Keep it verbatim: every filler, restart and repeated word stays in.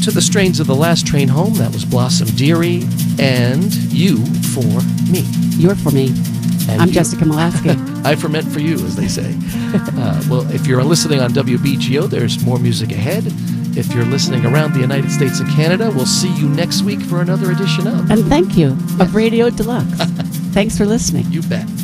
to the strains of The Last Train Home. That was Blossom Dearie and You for Me. You're for me. And I'm you. Jessica Molaski. I ferment for you, as they say. Uh, well, if you're listening on W B G O, there's more music ahead. If you're listening around the United States and Canada, we'll see you next week for another edition of... And thank you, of Radio Deluxe. Thanks for listening. You bet.